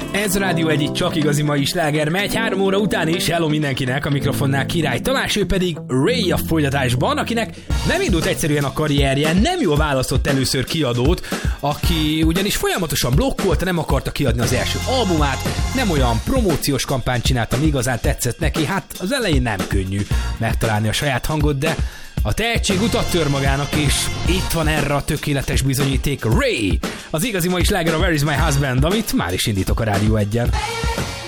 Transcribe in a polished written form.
Ez Rádió egyik csak igazi mai sláger megy 3 óra után is. Hello mindenkinek, a mikrofonnál Király Tamás, ő pedig Ray a folytatásban, akinek nem indult egyszerűen a karrierje, nem jól választott először kiadót, aki ugyanis folyamatosan blokkolta, nem akarta kiadni az első albumát, nem olyan promóciós kampányt csinált, ami igazán tetszett neki. Hát az elején nem könnyű megtalálni a saját hangot, de a tehetség utat tör magának, és itt van erre a tökéletes bizonyíték. Ray, az igazi mai sláger a Where is my husband, amit már is indítok a Rádió 1-en.